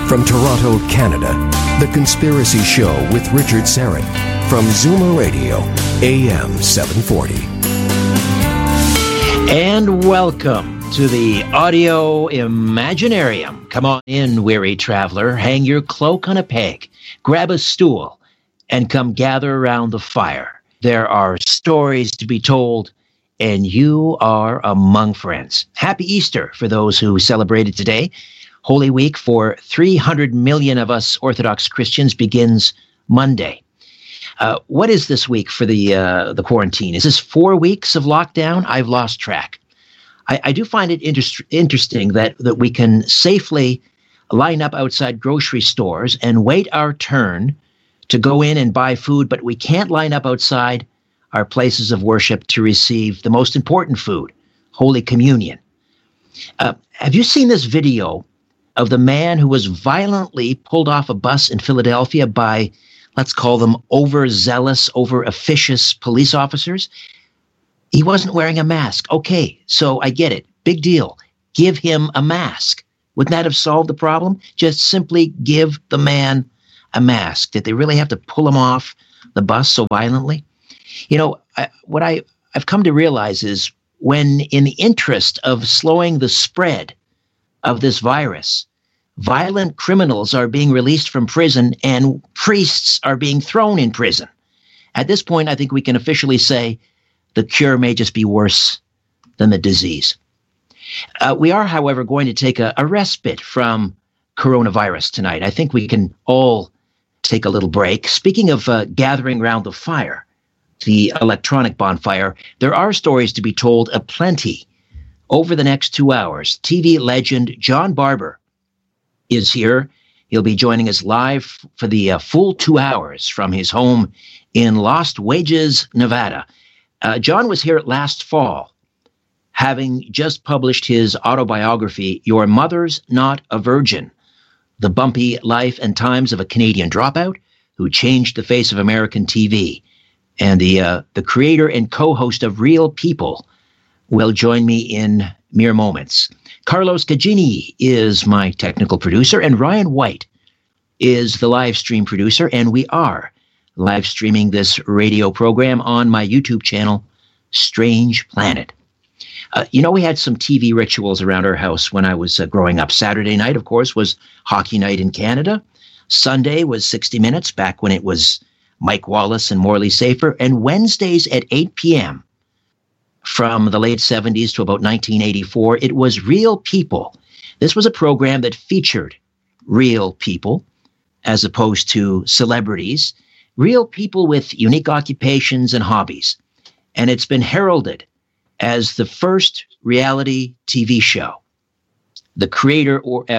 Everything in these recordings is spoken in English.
From Toronto, Canada, The Conspiracy Show with Richard Syrett from Zoomer Radio, AM 740. And welcome to the Audio Imaginarium. Come on in, weary traveler. Hang your cloak on a peg, grab a stool, and come gather around the fire. There are stories to be told, and you are among friends. Happy Easter for those who celebrated today. Holy Week for 300 million of us Orthodox Christians begins Monday. What is this week for the quarantine? Is this 4 weeks of lockdown? I've lost track. I do find it interesting that we can safely line up outside grocery stores and wait our turn to go in and buy food, but we can't line up outside our places of worship to receive the most important food, Holy Communion. Have you seen this video of the man who was violently pulled off a bus in Philadelphia by, let's call them overzealous, over-officious police officers? He wasn't wearing a mask. Okay, so I get it. Big deal. Give him a mask. Wouldn't that have solved the problem? Just simply give the man a mask. Did they really have to pull him off the bus so violently? You know, what I've come to realize is when in the interest of slowing the spread of this virus, violent criminals are being released from prison and priests are being thrown in prison. At this point, I think we can officially say the cure may just be worse than the disease. We are, however, going to take a respite from coronavirus tonight. I think we can all take a little break. Speaking of gathering around the fire, the electronic bonfire, there are stories to be told aplenty. Over the next 2 hours, TV legend John Barber is here. He'll be joining us live for the full 2 hours from his home in Lost Wages, Nevada. John was here last fall, having just published his autobiography, Your Mother's Not a Virgin, the bumpy life and times of a Canadian dropout who changed the face of American TV. And the creator and co-host of Real People will join me in mere moments. Carlos Cagini is my technical producer, and Ryan White is the live stream producer, and we are live streaming this radio program on my YouTube channel, Strange Planet. We had some TV rituals around our house when I was growing up. Saturday night, of course, was hockey night in Canada. Sunday was 60 Minutes, back when it was Mike Wallace and Morley Safer. And Wednesdays at 8 p.m., from the late 70s to about 1984, it was Real People. This was a program that featured real people as opposed to celebrities, real people with unique occupations and hobbies. And it's been heralded as the first reality TV show. The creator,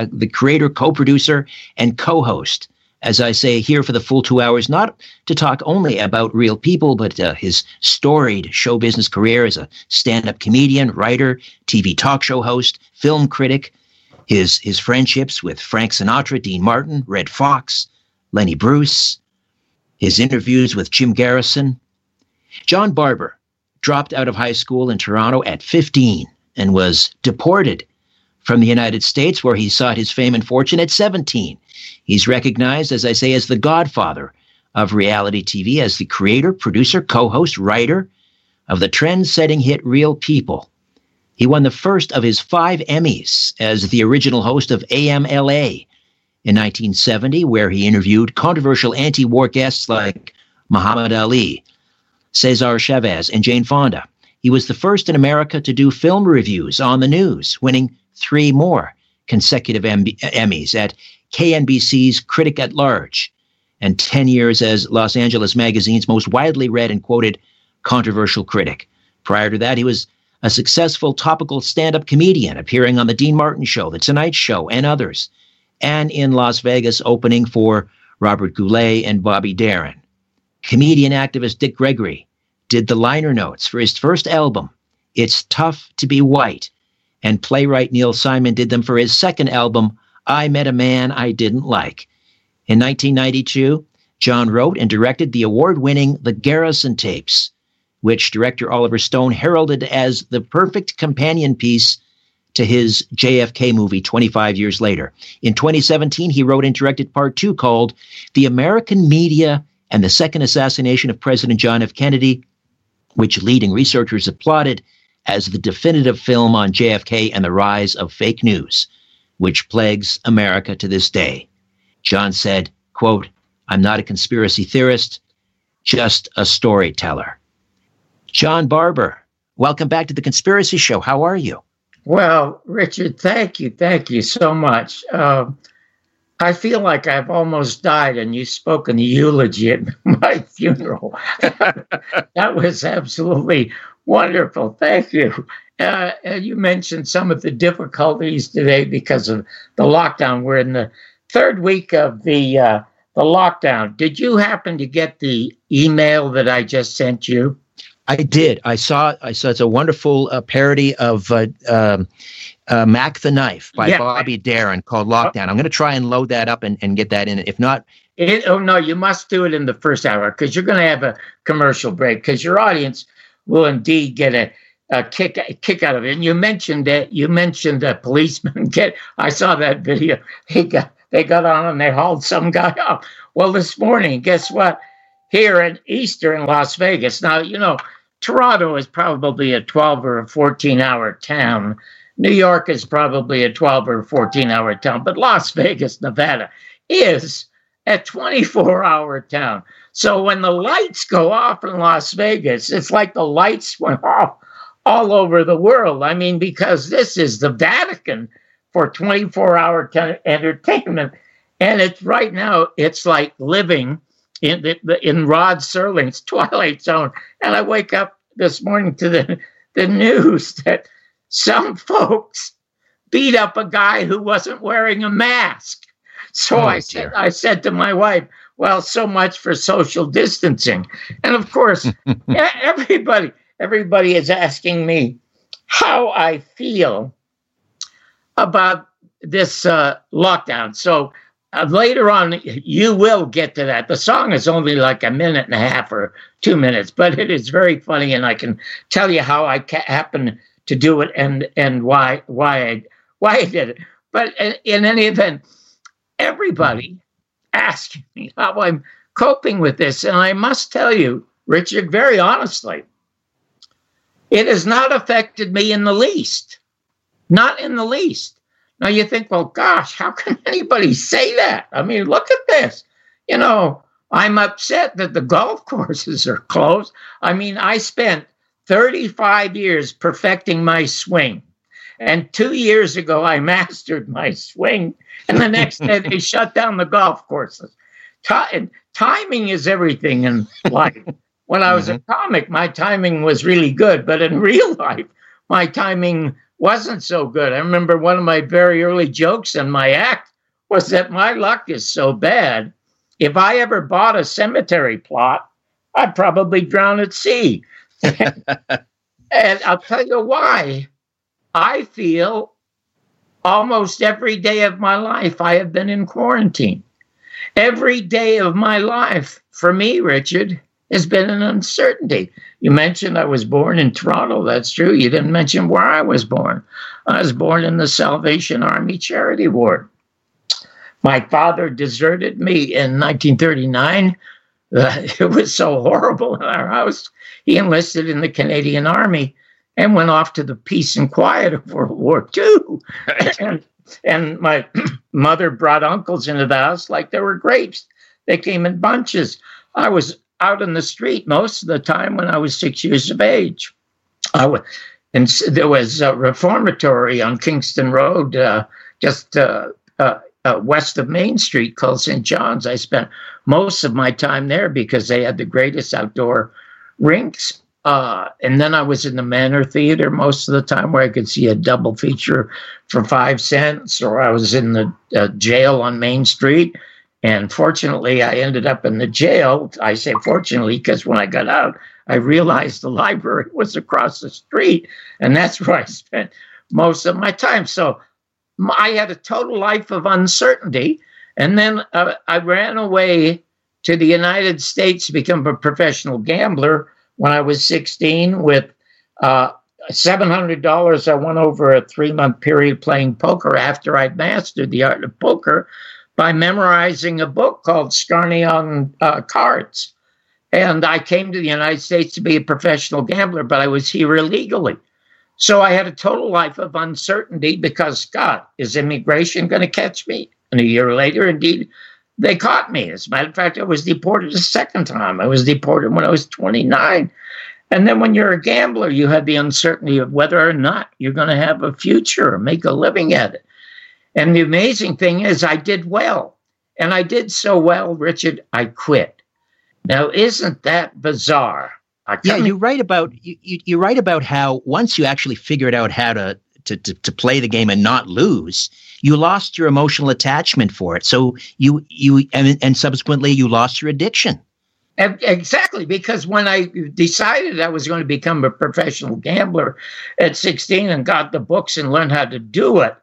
co-producer, and co-host, as I say, here for the full 2 hours, not to talk only about Real People, but his storied show business career as a stand-up comedian, writer, TV talk show host, film critic, his friendships with Frank Sinatra, Dean Martin, Red Fox, Lenny Bruce, his interviews with Jim Garrison. John Barber dropped out of high school in Toronto at 15 and was deported from the United States, where he sought his fame and fortune at 17. He's recognized, as I say, as the godfather of reality TV, as the creator, producer, co-host, writer of the trend-setting hit Real People. He won the first of his 5 Emmys as the original host of AMLA in 1970, where he interviewed controversial anti-war guests like Muhammad Ali, Cesar Chavez, and Jane Fonda. He was the first in America to do film reviews on the news, winning 3 more consecutive Emmys at KNBC's Critic at Large, and 10 years as Los Angeles Magazine's most widely read and quoted controversial critic. Prior to that, he was a successful topical stand-up comedian, appearing on The Dean Martin Show, The Tonight Show, and others, and in Las Vegas opening for Robert Goulet and Bobby Darin. Comedian activist Dick Gregory did the liner notes for his first album, It's Tough to Be White, and playwright Neil Simon did them for his second album, I Met a Man I Didn't Like. In 1992, John wrote and directed the award-winning The Garrison Tapes, which director Oliver Stone heralded as the perfect companion piece to his JFK movie 25 years later. In 2017, he wrote and directed part 2 called The American Media and the Second Assassination of President John F. Kennedy, which leading researchers applauded as the definitive film on JFK and the rise of fake news, which plagues America to this day. John said, quote, "I'm not a conspiracy theorist, just a storyteller." John Barber, welcome back to The Conspiracy Show. How are you? Well, Richard, thank you. Thank you so much. I feel like I've almost died, and you spoke in the eulogy at my funeral. That was absolutely wonderful. Thank you. And you mentioned some of the difficulties today because of the lockdown. We're in the third week of the lockdown. Did you happen to get the email that I just sent you? I did. I saw it's a wonderful parody of Mac the Knife by Bobby Darin called Lockdown. I'm going to try and load that up and get that in. If not... no, you must do it in the first hour because you're going to have a commercial break because your audience will indeed get a kick out of it. And you mentioned a policeman. I saw that video. They got on and they hauled some guy up. Well, this morning, guess what? Here in Eastern Las Vegas. Now, Toronto is probably a 12 or a 14-hour town. New York is probably a 12 or 14-hour town. But Las Vegas, Nevada, is a 24-hour town. So when the lights go off in Las Vegas, it's like the lights went off all over the world. I mean, because this is the Vatican for 24-hour entertainment. And it's right now, it's like living in Rod Serling's Twilight Zone. And I wake up this morning to the news that some folks beat up a guy who wasn't wearing a mask. So I said to my wife, well, so much for social distancing. And of course, everybody is asking me how I feel about this lockdown. So later on, you will get to that. The song is only like a minute and a half or 2 minutes, but it is very funny, and I can tell you how I happened to do it and why I did it. But in any event, everybody asking me how I'm coping with this, and I must tell you, Richard, very honestly, it has not affected me in the least. Not in the least. Now you think, well, gosh, how can anybody say that? I mean, look at this. I'm upset that the golf courses are closed. I mean, I spent 35 years perfecting my swing. And 2 years ago, I mastered my swing. And the next day, they shut down the golf courses. Timing is everything in life. When I was a comic, my timing was really good. But in real life, my timing wasn't so good. I remember one of my very early jokes in my act was that my luck is so bad. If I ever bought a cemetery plot, I'd probably drown at sea. And I'll tell you why. I feel almost every day of my life I have been in quarantine. Every day of my life, for me, Richard, has been an uncertainty. You mentioned I was born in Toronto. That's true. You didn't mention where I was born. I was born in the Salvation Army Charity Ward. My father deserted me in 1939. It was so horrible in our house. He enlisted in the Canadian Army and went off to the peace and quiet of World War II. And my mother brought uncles into the house like they were grapes. They came in bunches. I was out in the street most of the time when I was 6 years of age. And there was a reformatory on Kingston Road, just west of Main Street, called St. John's. I spent most of my time there because they had the greatest outdoor rinks. And then I was in the Manor Theater most of the time, where I could see a double feature for 5 cents, or I was in the jail on Main Street. And fortunately, I ended up in the jail. I say fortunately because when I got out, I realized the library was across the street, and that's where I spent most of my time. So I had a total life of uncertainty. And then I ran away to the United States to become a professional gambler when I was 16 with $700 I won over a 3-month period playing poker after I'd mastered the art of poker by memorizing a book called Scarney on Cards. And I came to the United States to be a professional gambler, but I was here illegally. So I had a total life of uncertainty because, God, is immigration going to catch me? And a year later, indeed, they caught me. As a matter of fact, I was deported a second time. I was deported when I was 29. And then when you're a gambler, you have the uncertainty of whether or not you're going to have a future or make a living at it. And the amazing thing is I did well. And I did so well, Richard, I quit. Now, isn't that bizarre? Yeah, you write about how once you actually figured out how to play the game and not lose, you lost your emotional attachment for it. So and subsequently you lost your addiction. Exactly, because when I decided I was going to become a professional gambler at 16 and got the books and learned how to do it,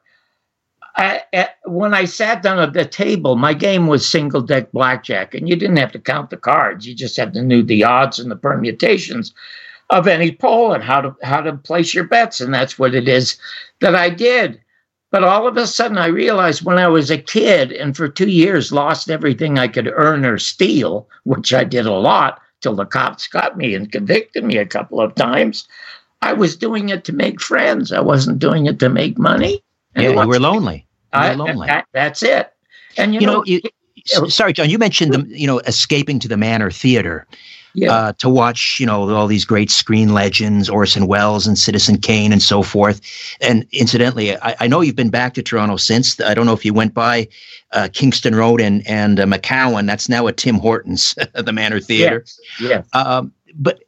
when I sat down at the table, my game was single deck blackjack, and you didn't have to count the cards. You just had to know the odds and the permutations of any poll and how to place your bets. And that's what it is that I did. But all of a sudden, I realized when I was a kid and for 2 years lost everything I could earn or steal, which I did a lot till the cops got me and convicted me a couple of times, I was doing it to make friends. I wasn't doing it to make money. And you were lonely. That's it. And sorry, John, you mentioned escaping to the Manor Theater to watch, all these great screen legends, Orson Welles and Citizen Kane and so forth. And incidentally, I know you've been back to Toronto since. I don't know if you went by Kingston Road and McCowan. That's now at Tim Hortons, the Manor Theater. Yes. But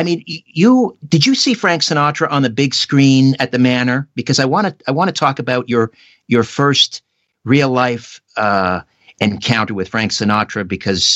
did you see Frank Sinatra on the big screen at the Manor? Because I want to talk about your first real life encounter with Frank Sinatra, because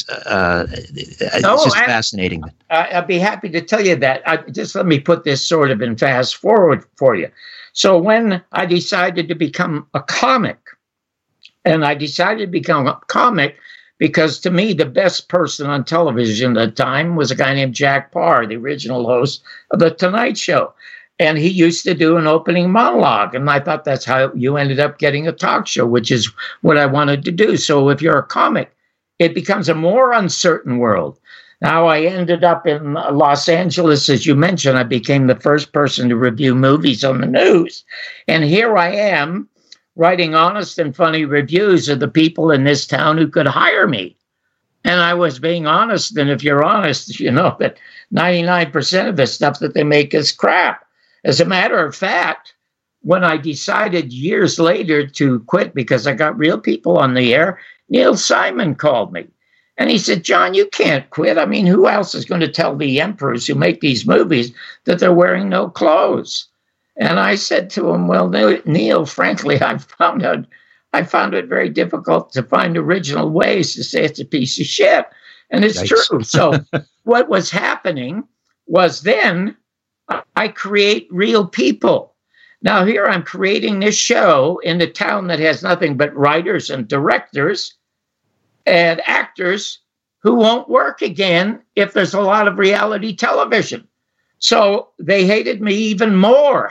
it's just fascinating. I'd be happy to tell you that. Just let me put this sort of in fast forward for you. So when I decided to become a comic, and I decided to become a comic because to me, the best person on television at the time was a guy named Jack Paar, the original host of The Tonight Show. And he used to do an opening monologue. And I thought that's how you ended up getting a talk show, which is what I wanted to do. So if you're a comic, it becomes a more uncertain world. Now, I ended up in Los Angeles, as you mentioned. I became the first person to review movies on the news. And here I am, writing honest and funny reviews of the people in this town who could hire me. And I was being honest. And if you're honest, you know that 99% of the stuff that they make is crap. As a matter of fact, when I decided years later to quit because I got real people on the air, Neil Simon called me. And he said, John, you can't quit. I mean, who else is going to tell the emperors who make these movies that they're wearing no clothes? And I said to him, well, Neil, frankly, I found it very difficult to find original ways to say it's a piece of shit. And it's true. So what was happening was then I create real people. Now here I'm creating this show in a town that has nothing but writers and directors and actors who won't work again if there's a lot of reality television. So they hated me even more.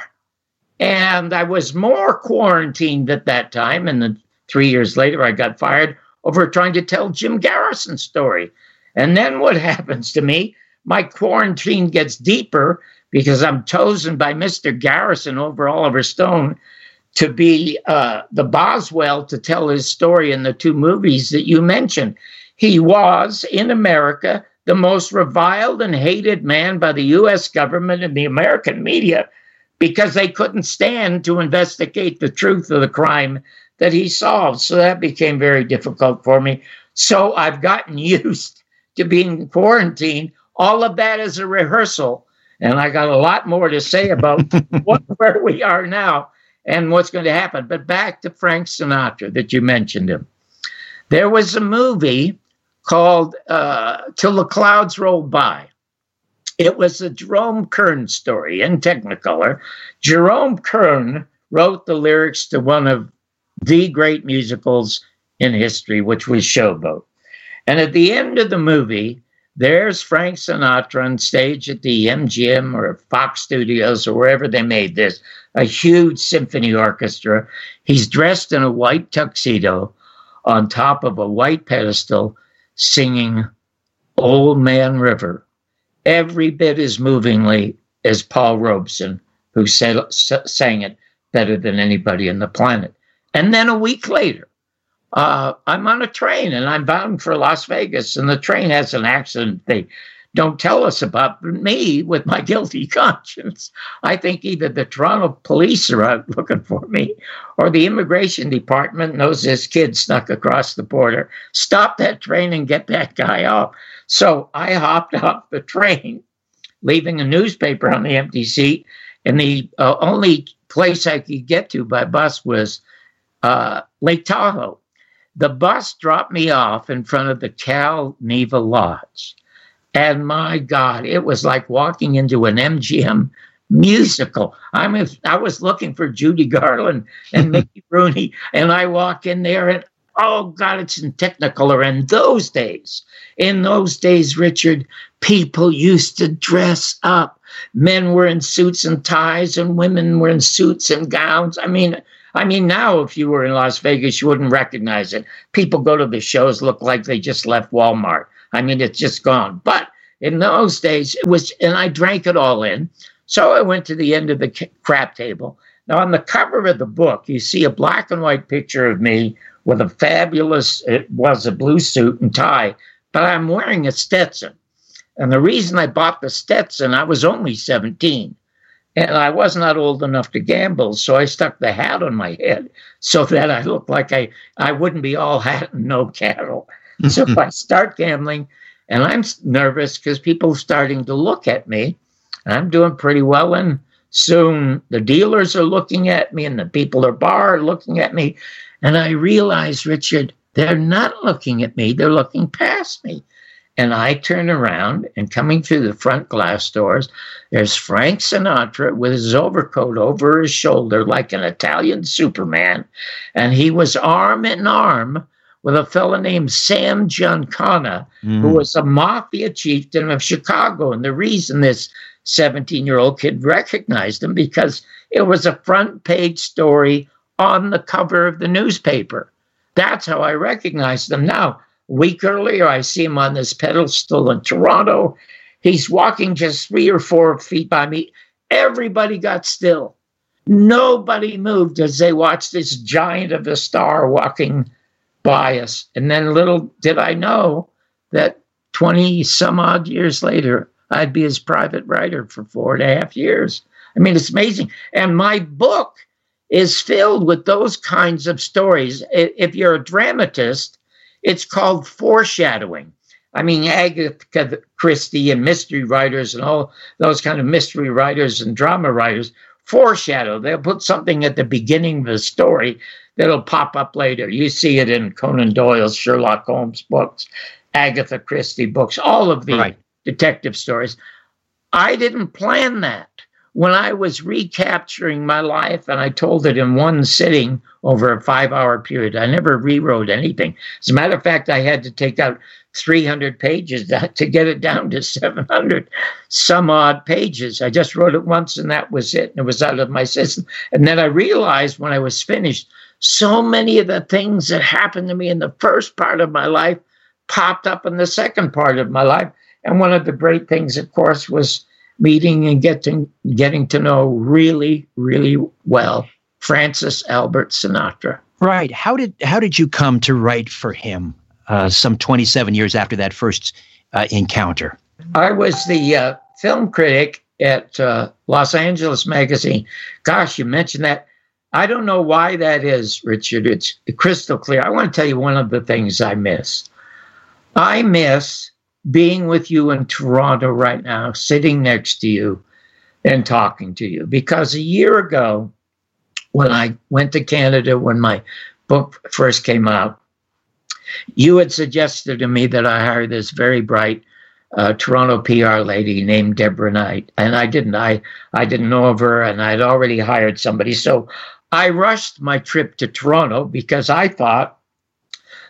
And I was more quarantined at that time. And then 3 years later, I got fired over trying to tell Jim Garrison's story. And then what happens to me? My quarantine gets deeper because I'm chosen by Mr. Garrison over Oliver Stone to be the Boswell to tell his story in the two movies that you mentioned. He was, in America, the most reviled and hated man by the U.S. government and the American media because they couldn't stand to investigate the truth of the crime that he solved. So that became very difficult for me. So I've gotten used to being quarantined. All of that is a rehearsal. And I got a lot more to say about where we are now and what's going to happen. But back to Frank Sinatra that you mentioned him. There was a movie called Till the Clouds Roll By. It was a Jerome Kern story in Technicolor. Jerome Kern wrote the lyrics to one of the great musicals in history, which was Showboat. And at the end of the movie, there's Frank Sinatra on stage at the MGM or Fox Studios or wherever they made this, a huge symphony orchestra. He's dressed in a white tuxedo on top of a white pedestal singing Old Man River, every bit as movingly as Paul Robeson, who sang it better than anybody on the planet. And then a week later, I'm on a train and I'm bound for Las Vegas, and the train has an accident they don't tell us about. But me, with my guilty conscience, I think either the Toronto police are out looking for me or the immigration department knows this kid snuck across the border. Stop that train and get that guy off. So I hopped off the train, leaving a newspaper on the empty seat, and the only place I could get to by bus was Lake Tahoe. The bus dropped me off in front of the Cal Neva Lodge. And my God, it was like walking into an MGM musical. I was looking for Judy Garland and Mickey Rooney, and I walk in there and, oh God, it's in Technicolor. In those days, Richard, people used to dress up. Men were in suits and ties and women were in suits and gowns. I mean, now if you were in Las Vegas, you wouldn't recognize it. People go to the shows, look like they just left Walmart. I mean, it's just gone. But in those days, it was, and I drank it all in. So I went to the end of the crap table. Now, on the cover of the book, you see a black and white picture of me with a fabulous, it was a blue suit and tie, but I'm wearing a Stetson. And the reason I bought the Stetson, I was only 17. And I was not old enough to gamble, so I stuck the hat on my head so that I looked like I wouldn't be all hat and no cattle. So I start gambling, and I'm nervous because people are starting to look at me. I'm doing pretty well, and soon the dealers are looking at me, and the people at the bar are looking at me. And I realize, Richard, they're not looking at me. They're looking past me. And I turn around, and coming through the front glass doors, there's Frank Sinatra with his overcoat over his shoulder like an Italian Superman. And he was arm in arm with a fellow named Sam Giancana, who was a mafia chieftain of Chicago. And the reason this 17-year-old kid recognized him, because it was a front page story on the cover of the newspaper. That's how I recognized him. Now, a week earlier, I see him on this pedestal in Toronto. He's walking just 3 or 4 feet by me. Everybody got still. Nobody moved as they watched this giant of a star walking by us. And then little did I know that 20 some odd years later, I'd be his private writer for 4.5 years. I mean, it's amazing. And my book is filled with those kinds of stories. If you're a dramatist, it's called foreshadowing. I mean, Agatha Christie and mystery writers and all those kind of mystery writers and drama writers foreshadow. They'll put something at the beginning of the story that'll pop up later. You see it in Conan Doyle's Sherlock Holmes books, Agatha Christie books, all of the detective stories. I didn't plan that. When I was recapturing my life, and I told it in one sitting over a 5-hour period, I never rewrote anything. As a matter of fact, I had to take out 300 pages to get it down to 700 some odd pages. I just wrote it once and that was it. And it was out of my system. And then I realized when I was finished, so many of the things that happened to me in the first part of my life popped up in the second part of my life. And one of the great things, of course, was meeting and getting to know really, really well Francis Albert Sinatra. Right. How did you come to write for him some 27 years after that first encounter? I was the film critic at Los Angeles Magazine. Gosh, you mentioned that. I don't know why that is, Richard. It's crystal clear. I want to tell you one of the things I miss. I miss being with you in Toronto right now, sitting next to you and talking to you. Because a year ago, when I went to Canada, when my book first came out, you had suggested to me that I hire this very bright Toronto PR lady named Deborah Knight. And I didn't. I didn't know of her, and I'd already hired somebody. So I rushed my trip to Toronto because I thought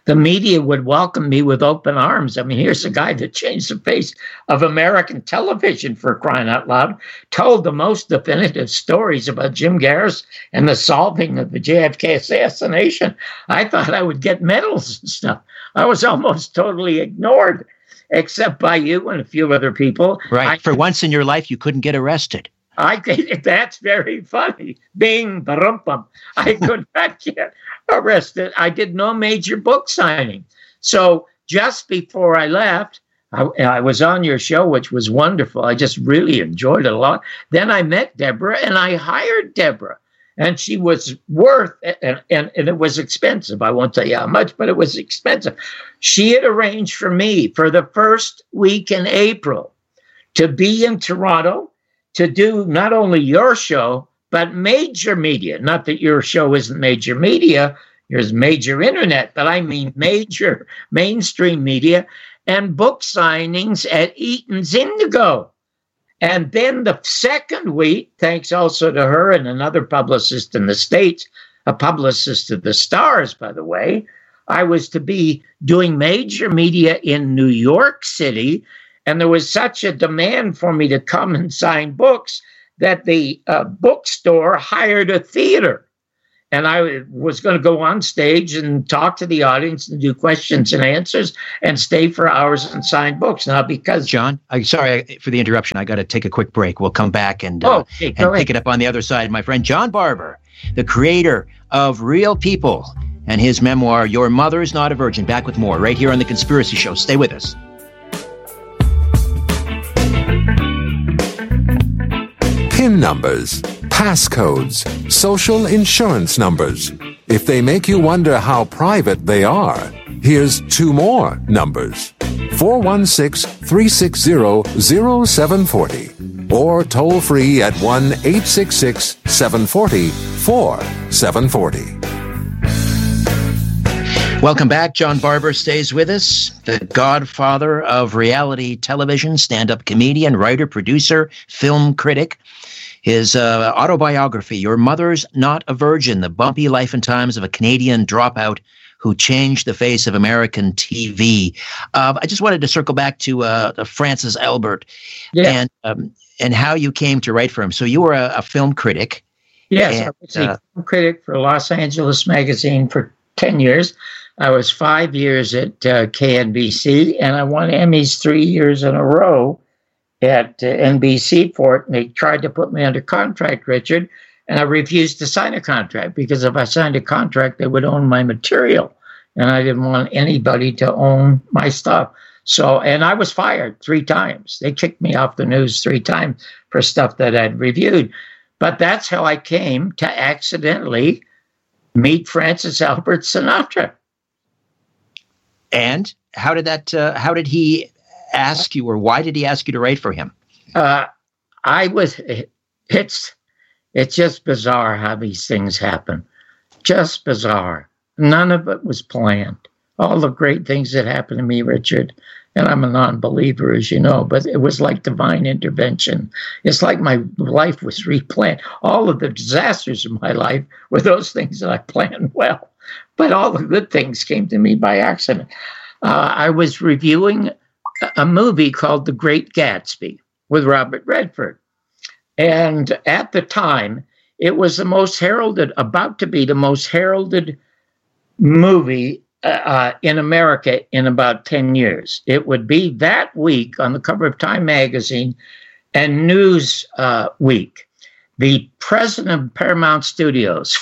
the media would welcome me with open arms. I mean, here's a guy that changed the face of American television, for crying out loud, told the most definitive stories about Jim Garris and the solving of the JFK assassination. I thought I would get medals and stuff. I was almost totally ignored, except by you and a few other people. Right. For once in your life, you couldn't get arrested. That's very funny. Bing, ba-rum-bum. I could not get arrested. I did no major book signing. So just before I left, I was on your show, which was wonderful. I just really enjoyed it a lot. Then I met Deborah, and I hired Deborah. And she was worth, and it was expensive. I won't tell you how much, but it was expensive. She had arranged for me for the first week in April to be in Toronto, to do not only your show, but major media. Not that your show isn't major media, there's major internet, but I mean major mainstream media, and book signings at Eaton's Indigo. And then the second week, thanks also to her and another publicist in the States, a publicist of the Stars, by the way, I was to be doing major media in New York City. And there was such a demand for me to come and sign books that the bookstore hired a theater. And I was going to go on stage and talk to the audience and do questions and answers and stay for hours and sign books. Now, because... John, I'm sorry for the interruption. I got to take a quick break. We'll come back and pick it up on the other side. My friend John Barber, the creator of Real People, and his memoir, Your Mother's Not a Virgin. Back with more right here on The Conspiracy Show. Stay with us. PIN numbers, passcodes, social insurance numbers. If they make you wonder how private they are, here's two more numbers. 416-360-0740 or toll free at 1-866-740-4740. Welcome back. John Barber stays with us, the godfather of reality television, stand-up comedian, writer, producer, film critic. His autobiography, Your Mother's Not a Virgin, The Bumpy Life and Times of a Canadian Dropout Who Changed the Face of American TV. I just wanted to circle back to Francis Albert and how you came to write for him. So you were a film critic. Yes, I was a film critic for Los Angeles Magazine for 10 years. I was 5 years at KNBC, and I won Emmys 3 years in a row at NBC for it. And they tried to put me under contract, Richard, and I refused to sign a contract because if I signed a contract, they would own my material, and I didn't want anybody to own my stuff. So, and I was fired 3 times. They kicked me off the news 3 times for stuff that I'd reviewed. But that's how I came to accidentally meet Francis Albert Sinatra. And how did that? How did he ask you, or why did he ask you to write for him? It's just bizarre how these things happen. Just bizarre. None of it was planned. All the great things that happened to me, Richard, and I'm a non-believer, as you know, but it was like divine intervention. It's like my life was replanned. All of the disasters of my life were those things that I planned well, but all the good things came to me by accident. I was reviewing a movie called The Great Gatsby with Robert Redford. And at the time, it was the most heralded, about to be the most heralded movie in America in about 10 years. It would be that week on the cover of Time magazine and Newsweek. The president of Paramount Studios,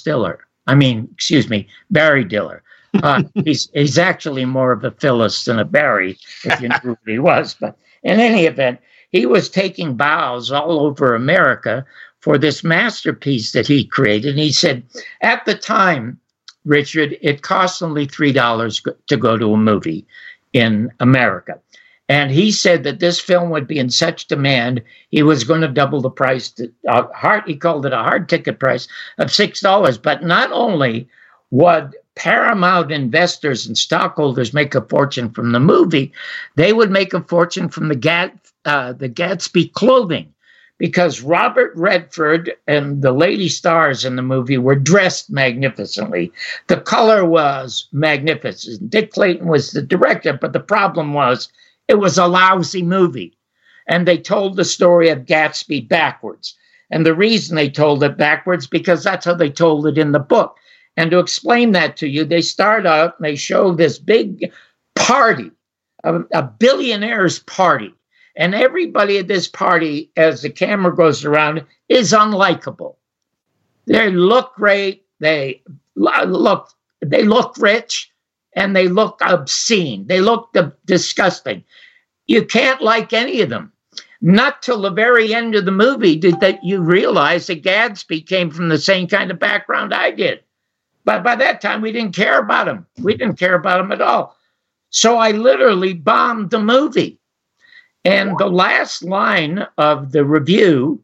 Barry Diller. He's actually more of a Phyllis than a Barry, if you knew who he was. But in any event, he was taking bows all over America for this masterpiece that he created. And he said, at the time, Richard, it cost only $3 to go to a movie in America. And he said that this film would be in such demand, he was going to double the price. He called it a hard ticket price of $6. But not only would Paramount investors and stockholders make a fortune from the movie, they would make a fortune from the Gatsby clothing, because Robert Redford and the lady stars in the movie were dressed magnificently. The color was magnificent. Dick Clayton was the director, but the problem was it was a lousy movie. And they told the story of Gatsby backwards. And the reason they told it backwards, because that's how they told it in the book. And to explain that to you, they start out and they show this big party, a billionaire's party. And everybody at this party, as the camera goes around, is unlikable. They look great, they look rich, and they look obscene. They look disgusting. You can't like any of them. Not till the very end of the movie did that you realize that Gatsby came from the same kind of background I did. But by that time, we didn't care about him. We didn't care about him at all. So I literally bombed the movie. And the last line of the review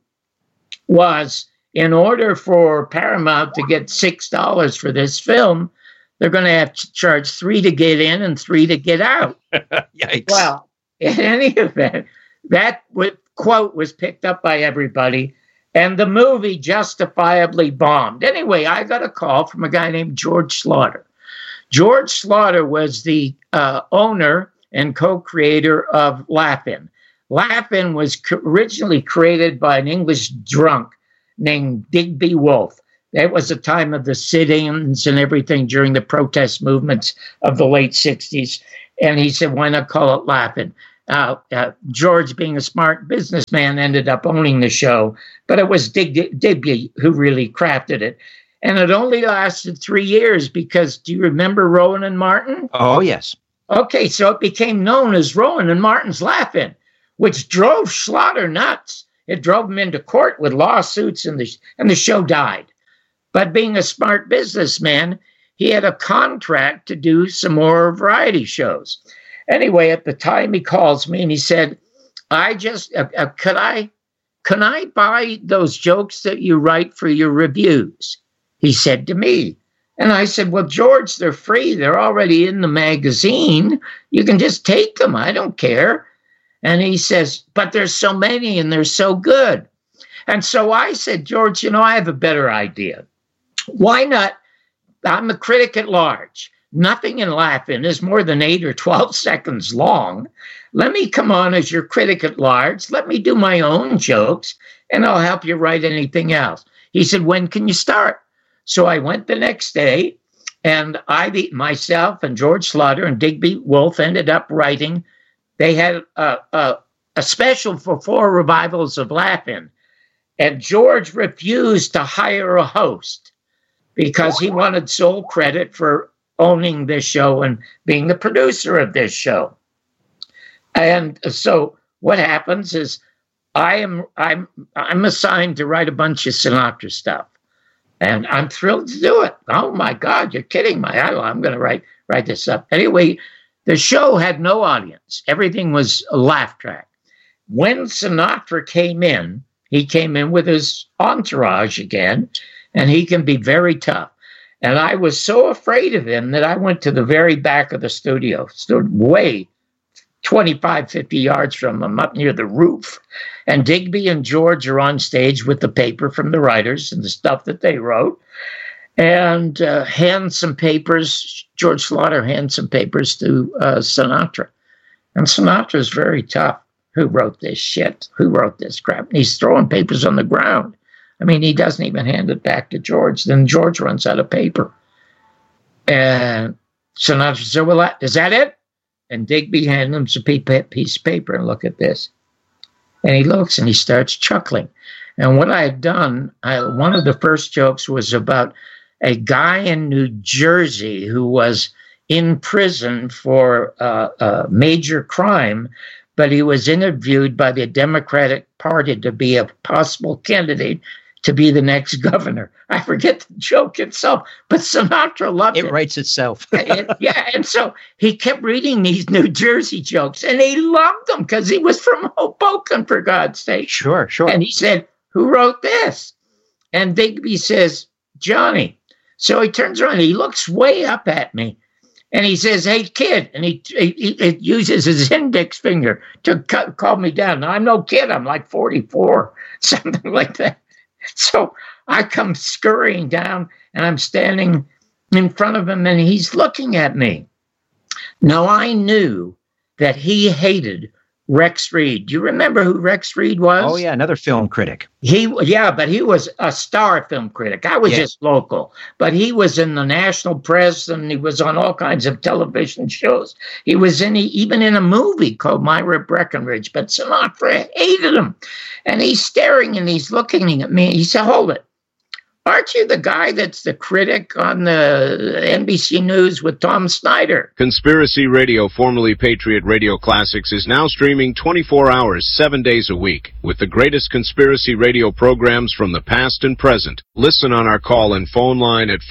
was, in order for Paramount to get $6 for this film, they're going to have to charge $3 to get in and $3 to get out. Yikes. Well, in any event, that quote was picked up by everybody, and the movie justifiably bombed. Anyway, I got a call from a guy named George Slaughter. George Slaughter was the owner and co-creator of Laugh-In. Laugh-In was originally created by an English drunk named Digby Wolfe. That was the time of the sit-ins and everything during the protest movements of the late 60s. And he said, why not call it Laugh-In? George, being a smart businessman, ended up owning the show. But it was Digby who really crafted it. And it only lasted 3 years because, do you remember Rowan and Martin? Oh, yes. Okay, so it became known as Rowan and Martin's Laugh-In, which drove Slaughter nuts. It drove him into court with lawsuits, and the show died. But being a smart businessman, he had a contract to do some more variety shows. Anyway, at the time he calls me and he said, can I buy those jokes that you write for your reviews? He said to me. And I said, well, George, they're free. They're already in the magazine. You can just take them. I don't care. And he says, but there's so many and they're so good. And so I said, George, I have a better idea. Why not? I'm a critic at large. Nothing in Laugh-In is more than 8 or 12 seconds long. Let me come on as your critic at large. Let me do my own jokes, and I'll help you write anything else. He said, when can you start? So I went the next day, and myself and George Slaughter and Digby Wolfe ended up writing. They had a special for 4 revivals of Laugh-In, and George refused to hire a host because he wanted sole credit for owning this show and being the producer of this show. And so what happens is I'm assigned to write a bunch of Sinatra stuff. And I'm thrilled to do it. Oh my God, you're kidding me. I'm going to write this up. Anyway, the show had no audience. Everything was a laugh track. When Sinatra came in, he came in with his entourage again, and he can be very tough. And I was so afraid of him that I went to the very back of the studio, stood way 25, 50 yards from him, up near the roof. And Digby and George are on stage with the paper from the writers and the stuff that they wrote. And hand some papers, George Slaughter hands some papers to Sinatra. And Sinatra's very tough. Who wrote this shit? Who wrote this crap? And he's throwing papers on the ground. I mean, he doesn't even hand it back to George. Then George runs out of paper. And Sinatra said, well, is that it? And Digby handed him a piece of paper, and look at this. And he looks and he starts chuckling. And what I had done, one of the first jokes was about a guy in New Jersey who was in prison for a major crime, but he was interviewed by the Democratic Party to be a possible candidate to be the next governor. I forget the joke itself, but Sinatra loved it. It writes itself. And so he kept reading these New Jersey jokes, and he loved them because he was from Hoboken, for God's sake. Sure. And he said, who wrote this? And Digby says, Johnny. So he turns around, he looks way up at me, And he says, "Hey, kid," and he uses his index finger to call me down. Now, I'm no kid. I'm like 44, something like that. So I come scurrying down, and I'm standing in front of him, and he's looking at me. Now, I knew that he hated Rex Reed. Do you remember who Rex Reed was? Oh, yeah, another film critic. But he was a star film critic. I was just local. But he was in the national press, and he was on all kinds of television shows. He was even in a movie called Myra Breckenridge, but Sinatra hated him. And he's staring, and he's looking at me. He said, "Hold it. Aren't you the guy that's the critic on the NBC News with Tom Snyder?" Conspiracy Radio, formerly Patriot Radio Classics, is now streaming 24 hours, 7 days a week, with the greatest conspiracy radio programs from the past and present. Listen on our call and phone line at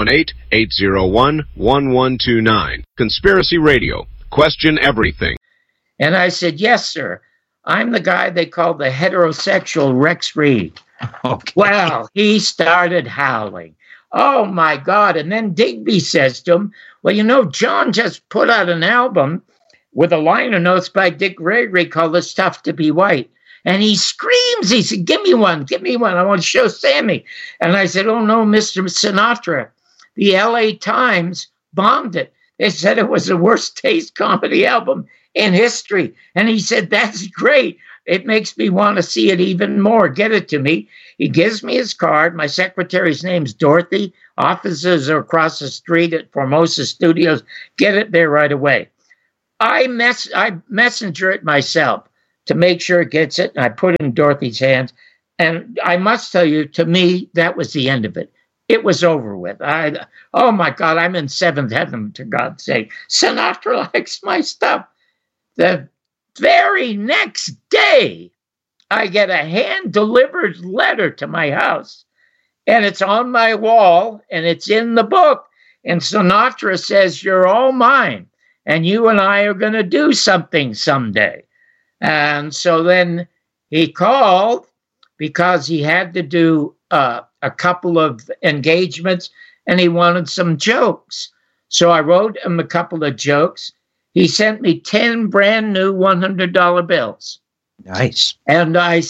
518-801-1129. Conspiracy Radio. Question everything. And I said, "Yes, sir. I'm the guy they call the heterosexual Rex Reed." Okay. Well, he started howling. Oh, my God. And then Digby says to him, "Well, you know, John just put out an album with a liner notes by Dick Gregory called It's Tough to Be White." And he screams. He said, give me one. I want to show Sammy." And I said, "Oh, no, Mr. Sinatra. The LA Times bombed it. They said it was the worst taste comedy album in history." And he said, "That's great. It makes me want to see it even more. Get it to me." He gives me his card. My secretary's name's Dorothy. Offices are across the street at Formosa Studios. Get it there right away. I messenger it myself to make sure it gets it. And I put it in Dorothy's hands. And I must tell you, to me, that was the end of it. It was over with. Oh, my God, I'm in seventh heaven, for God's sake. Sinatra likes my stuff. The very next day, I get a hand-delivered letter to my house, and it's on my wall, and it's in the book. And Sinatra says, "You're all mine, and you and I are going to do something someday." And so then he called because he had to do a couple of engagements, and he wanted some jokes. So I wrote him a couple of jokes. He sent me 10 brand new $100 bills. Nice. And I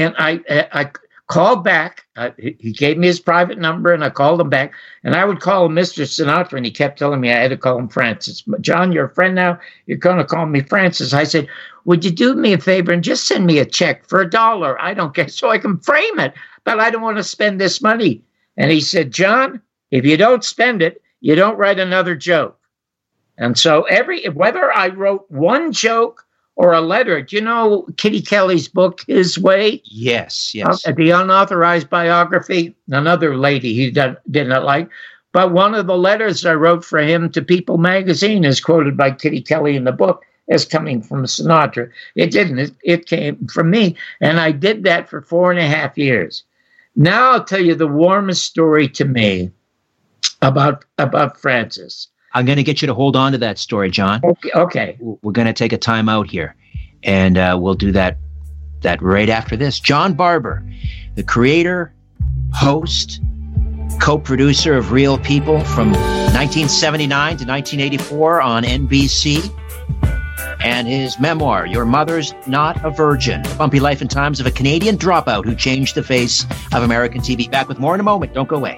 called back. He gave me his private number, and I called him back. And I would call him Mr. Sinatra, and he kept telling me I had to call him Francis. "John, you're a friend now. You're going to call me Francis." I said, "Would you do me a favor and just send me a check for $1? I don't care, so I can frame it, but I don't want to spend this money." And he said, "John, if you don't spend it, you don't write another joke." And so whether I wrote one joke or a letter, do you know Kitty Kelly's book, His Way? Yes. The unauthorized biography, another lady he didn't like. But one of the letters I wrote for him to People magazine is quoted by Kitty Kelly in the book as coming from Sinatra. It didn't. It came from me. And I did that for 4.5 years. Now I'll tell you the warmest story to me about Francis. I'm going to get you to hold on to that story, John. Okay. We're going to take a time out here, and we'll do that right after this. John Barber, the creator, host, co-producer of Real People from 1979 to 1984 on NBC, and his memoir, Your Mother's Not a Virgin, the bumpy life and times of a Canadian dropout who changed the face of American TV. Back with more in a moment. Don't go away.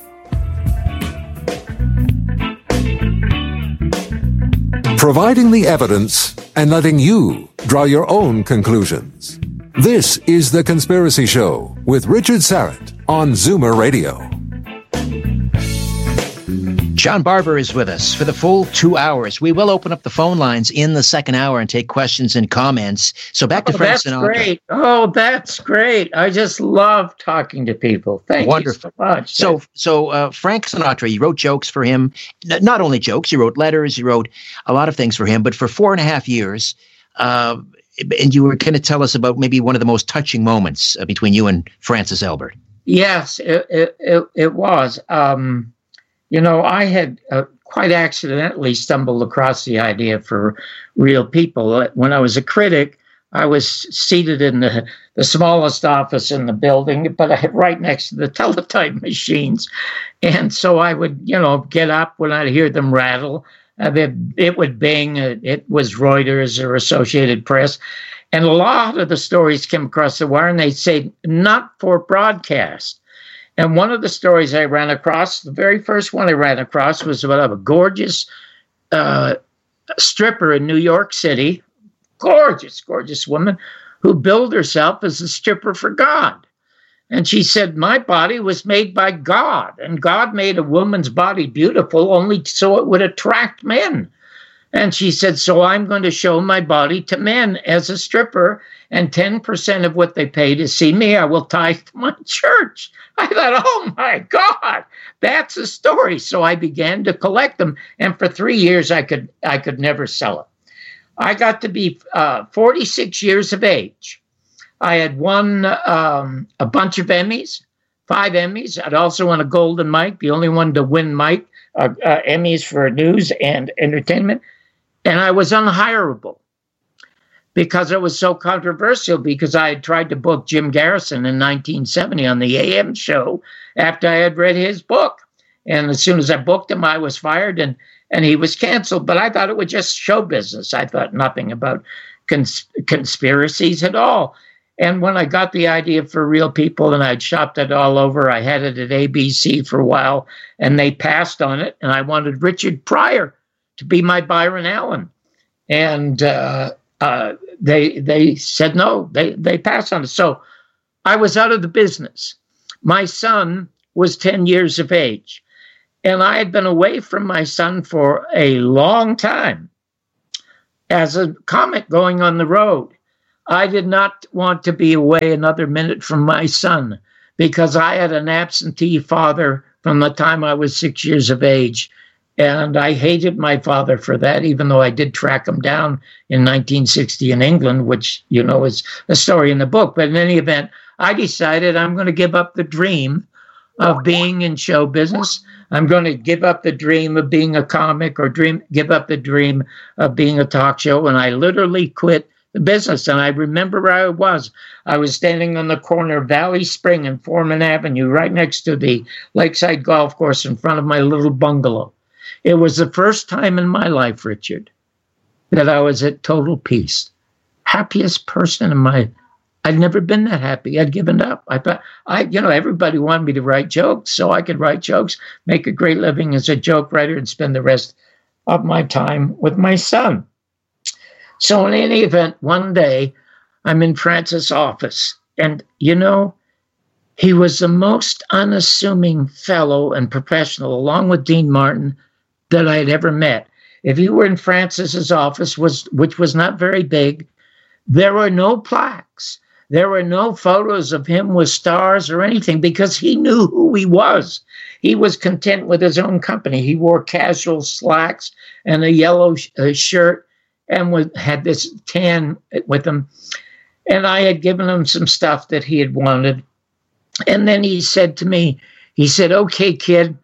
Providing the evidence and letting you draw your own conclusions. This is The Conspiracy Show with Richard Syrett on Zoomer Radio. John Barber is with us for the full 2 hours. We will open up the phone lines in the second hour and take questions and comments. So back to Frank Sinatra. Great. Oh, that's great. I just love talking to people. Thank you so much. So Frank Sinatra, you wrote jokes for him. Not only jokes, you wrote letters, you wrote a lot of things for him. But for 4.5 years, and you were going to tell us about maybe one of the most touching moments between you and Francis Albert. Yes, it was. I had quite accidentally stumbled across the idea for Real People. When I was a critic, I was seated in the smallest office in the building, but right next to the teletype machines. And so I would, get up when I'd hear them rattle, It would bing. It was Reuters or Associated Press. And a lot of the stories came across the wire, and they'd say, not for broadcast. And one of the stories I ran across, the very first one I ran across, was about a gorgeous stripper in New York City, gorgeous, gorgeous woman, who billed herself as a stripper for God. And she said, my body was made by God, and God made a woman's body beautiful only so it would attract men. And she said, so I'm going to show my body to men as a stripper, and 10% of what they pay to see me, I will tithe to my church. I thought, oh my God, that's a story. So I began to collect them. And for 3 years, I could never sell it. I got to be 46 years of age. I had won a bunch of Emmys, 5 Emmys. I'd also won a Golden Mike, the only one to win Emmys for news and entertainment. And I was unhireable because it was so controversial, because I had tried to book Jim Garrison in 1970 on the AM show after I had read his book. And as soon as I booked him, I was fired and he was canceled. But I thought it was just show business. I thought nothing about conspiracies at all. And when I got the idea for Real People and I'd shopped it all over, I had it at ABC for a while and they passed on it. And I wanted Richard Pryor to be my Byron Allen. And they said no, they passed on it. So I was out of the business. My son was 10 years of age. And I had been away from my son for a long time as a comic going on the road. I did not want to be away another minute from my son because I had an absentee father from the time I was 6 years of age. And I hated my father for that, even though I did track him down in 1960 in England, which, you know, is a story in the book. But in any event, I decided I'm going to give up the dream of being in show business. I'm going to give up the dream of being a comic or give up the dream of being a talk show. And I literally quit the business. And I remember where I was. I was standing on the corner of Valley Spring and Foreman Avenue, right next to the Lakeside Golf Course in front of my little bungalow. It was the first time in my life, Richard, that I was at total peace. Happiest person in my... I'd never been that happy. I'd given up. I thought, everybody wanted me to write jokes, so I could write jokes, make a great living as a joke writer, and spend the rest of my time with my son. So in any event, one day, I'm in Francis' office, and, he was the most unassuming fellow and professional, along with Dean Martin, that I had ever met. If you were in Francis's office, which was not very big, there were no plaques. There were no photos of him with stars or anything because he knew who he was. He was content with his own company. He wore casual slacks and a yellow shirt and had this tan with him. And I had given him some stuff that he had wanted. And then he said to me, okay, kid.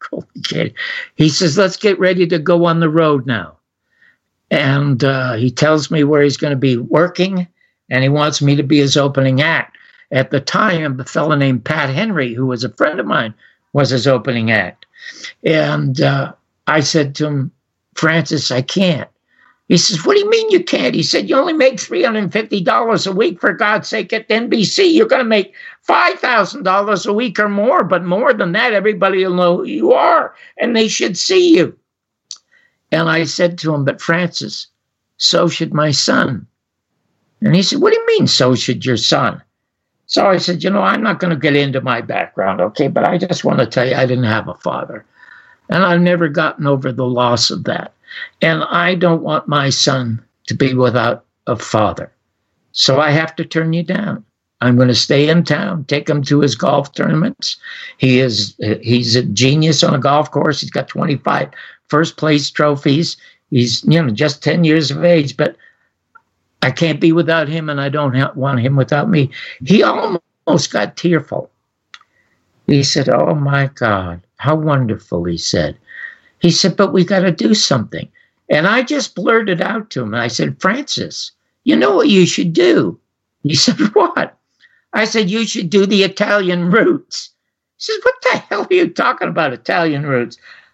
He says, let's get ready to go on the road now. And he tells me where he's going to be working, and he wants me to be his opening act. At the time, a fellow named Pat Henry, who was a friend of mine, was his opening act. And I said to him, Francis, I can't. He says, what do you mean you can't? He said, you only make $350 a week, for God's sake, at NBC. You're going to make $5,000 a week or more, but more than that, everybody will know who you are, and they should see you. And I said to him, but Francis, so should my son. And he said, what do you mean, so should your son? So I said, I'm not going to get into my background, okay, but I just want to tell you I didn't have a father. And I've never gotten over the loss of that. And I don't want my son to be without a father. So I have to turn you down. I'm going to stay in town, take him to his golf tournaments. He's a genius on a golf course. He's got 25 first place trophies. He's, just 10 years of age, but I can't be without him, and I don't want him without me. He almost got tearful. He said, oh my God, how wonderful, he said. He said, but we got to do something. And I just blurted out to him. And I said, Francis, you know what you should do? He said, what? I said, you should do the Italian Roots. He says, what the hell are you talking about, Italian Roots?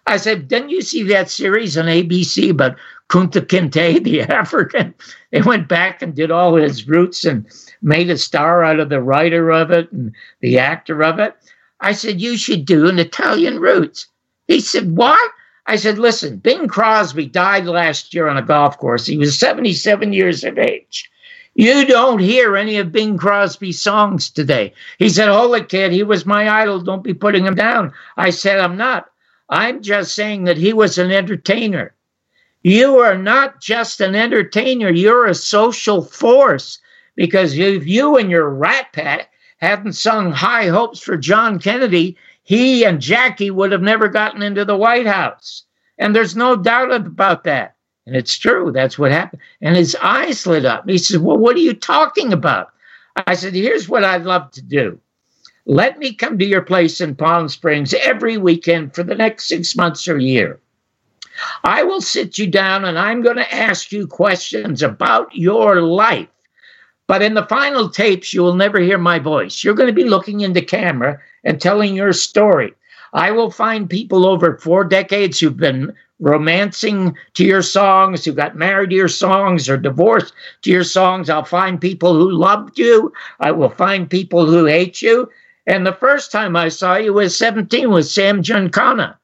I said, didn't you see that series on ABC about Kunta Kinte, the African? They went back and did all his roots and made a star out of the writer of it and the actor of it. I said, you should do an Italian roots. He said, what? I said, listen, Bing Crosby died last year on a golf course. He was 77 years of age. You don't hear any of Bing Crosby's songs today. He said, hold it, kid. He was my idol. Don't be putting him down. I said, I'm not. I'm just saying that he was an entertainer. You are not just an entertainer. You're a social force, because if you and your Rat Pack hadn't sung High Hopes for John Kennedy, he and Jackie would have never gotten into the White House. And there's no doubt about that. And it's true. That's what happened. And his eyes lit up. He said, well, what are you talking about? I said, here's what I'd love to do. Let me come to your place in Palm Springs every weekend for the next 6 months or a year. I will sit you down and I'm going to ask you questions about your life. But in the final tapes, you will never hear my voice. You're going to be looking into camera and telling your story. I will find people over 4 decades who've been romancing to your songs, who got married to your songs or divorced to your songs. I'll find people who loved you. I will find people who hate you. And the first time I saw you was 17 with Sam Giancana.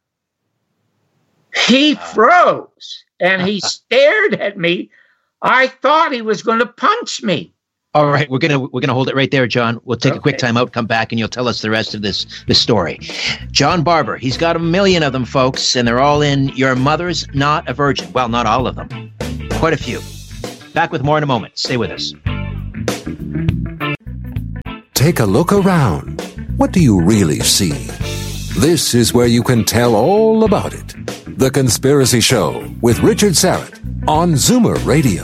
He froze and he stared at me. I thought he was going to punch me. All right, we're gonna hold it right there, John. We'll take a quick time out, come back, and you'll tell us the rest of this story. John Barber, he's got a million of them, folks, and they're all in Your Mother's Not a Virgin. Well, not all of them. Quite a few. Back with more in a moment. Stay with us. Take a look around. What do you really see? This is where you can tell all about it. The Conspiracy Show with Richard Syrett on Zoomer Radio.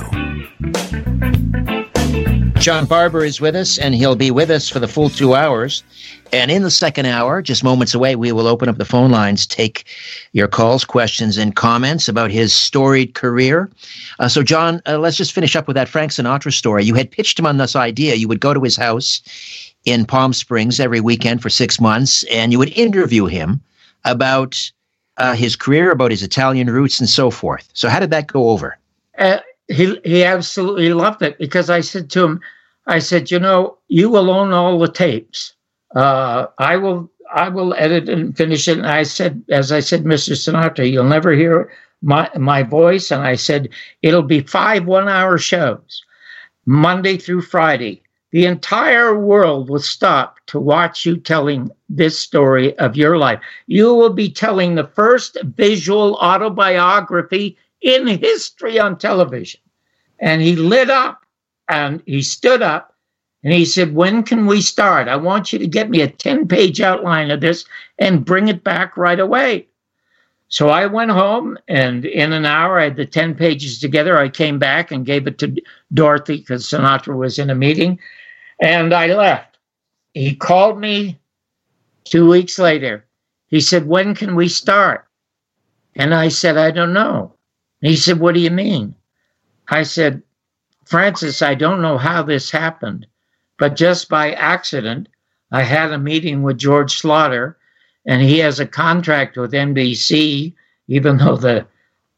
John Barber is with us, and he'll be with us for the full 2 hours. And in the second hour, just moments away, we will open up the phone lines, take your calls, questions, and comments about his storied career. So, John, let's just finish up with that Frank Sinatra story. You had pitched him on this idea. You would go to his house in Palm Springs every weekend for 6 months, and you would interview him about his career, about his Italian roots, and so forth. So how did that go over? He absolutely loved it, because I said to him, I said, you know, you will own all the tapes. I will edit and finish it. And I said, as I said, Mr. Sinatra, you'll never hear my voice. And I said, it'll be 5 1-hour shows, Monday through Friday. The entire world will stop to watch you telling this story of your life. You will be telling the first visual autobiography in history on television. And he lit up and he stood up and he said, when can we start? I want you to get me a 10-page outline of this and bring it back right away. So I went home, and in an hour, I had the 10 pages together. I came back and gave it to Dorothy because Sinatra was in a meeting, and I left. He called me 2 weeks later. He said, when can we start? And I said, I don't know. And he said, what do you mean? I said, Francis, I don't know how this happened, but just by accident, I had a meeting with George Slaughter, and he has a contract with NBC, even though the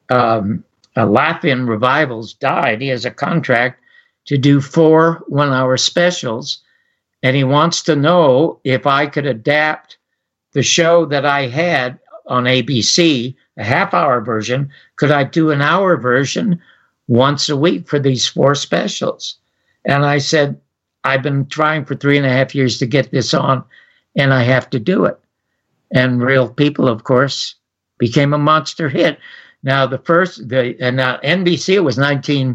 Laugh-In revivals died. He has a contract to do 4 1-hour specials, and he wants to know if I could adapt the show that I had on ABC, a half-hour version. Could I do an hour version once a week for these 4 specials? And I said, I've been trying for 3.5 years to get this on, and I have to do it. And Real People, of course, became a monster hit. Now now NBC, it was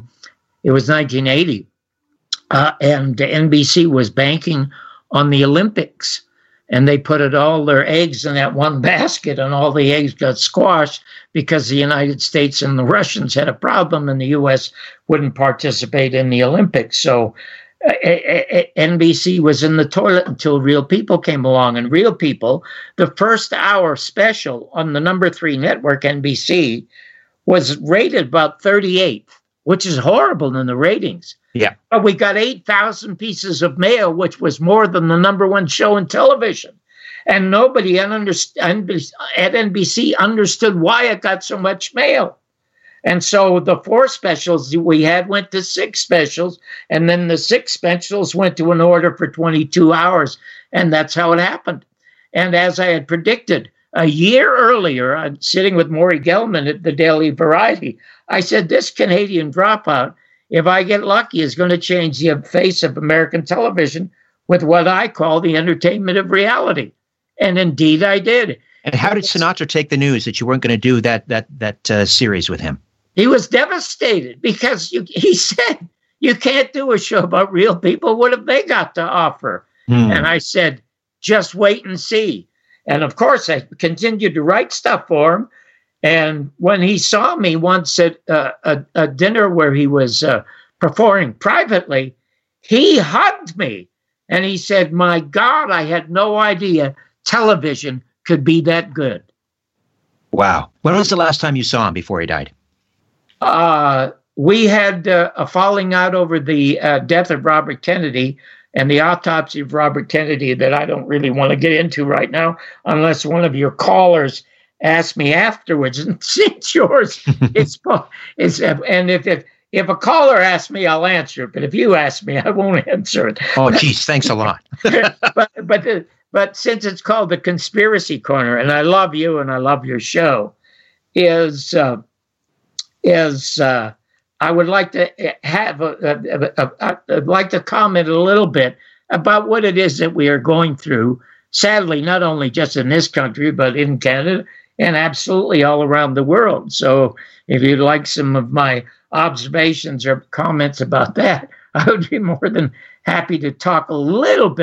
1980, and NBC was banking on the Olympics, and they put all their eggs in that one basket, and all the eggs got squashed because the United States and the Russians had a problem, and the U.S. wouldn't participate in the Olympics. So NBC was in the toilet until Real People came along. And Real People, the first hour special on the number 3 network, NBC, was rated about 38th, which is horrible in the ratings. Yeah. But we got 8,000 pieces of mail, which was more than the number 1 show in television. And nobody at NBC understood why it got so much mail. And so the 4 specials we had went to 6 specials, and then the 6 specials went to an order for 22 hours. And that's how it happened. And as I had predicted, a year earlier, I'm sitting with Maury Gelman at the Daily Variety. I said, this Canadian Dropout, if I get lucky, is going to change the face of American television with what I call the entertainment of reality. And indeed, I did. And how did Sinatra take the news that you weren't going to do that series with him? He was devastated because he said, you can't do a show about real people. What have they got to offer? And I said, just wait and see. And of course, I continued to write stuff for him. And when he saw me once at a dinner where he was performing privately, he hugged me. And he said, my God, I had no idea television could be that good. Wow. When was the last time you saw him before he died? We had a falling out over the death of Robert Kennedy and the autopsy of Robert Kennedy that I don't really want to get into right now, unless one of your callers asks me afterwards. And since yours, and if a caller asks me, I'll answer it. But if you ask me, I won't answer it. Oh, geez, thanks a lot. But since it's called the Conspiracy Corner, and I love you and I love your show, I would like to I'd like to comment a little bit about what it is that we are going through, sadly, not only just in this country, but in Canada and absolutely all around the world. So if you'd like some of my observations or comments about that, I would be more than happy to talk a little bit